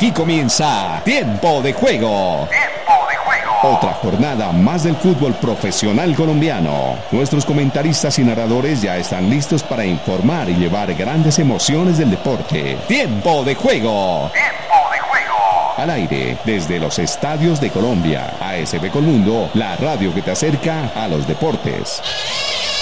Aquí comienza Tiempo de Juego. Otra jornada más del fútbol profesional colombiano. Nuestros comentaristas y narradores ya están listos para informar y llevar grandes emociones del deporte. Tiempo de Juego. Al aire, desde los estadios de Colombia. ASB Colmundo, la radio que te acerca a los deportes.